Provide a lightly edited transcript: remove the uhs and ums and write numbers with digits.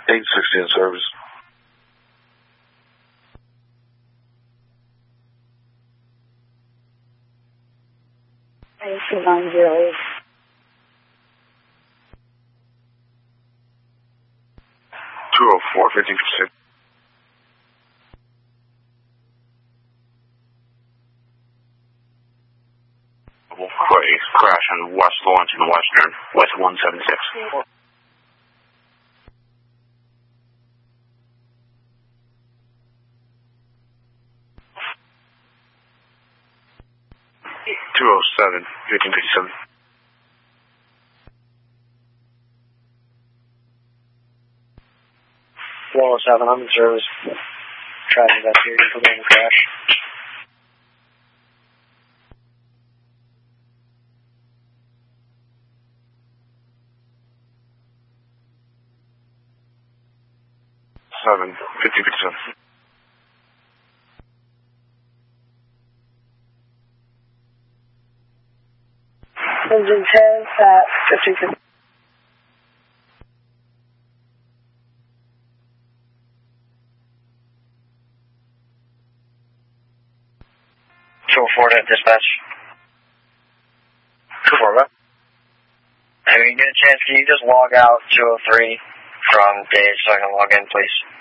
860 in service. AC90. 204, 1556. Crash on West Lawrence and Western, West 176. 207, 1557. I'm in service. Traffic investigating for the crash. Seven, 1557. Engine 10 at 1550. Ford at dispatch. 2-4, what? Hey, when you get a chance, can you just log out 203 from Dave so I can log in, please?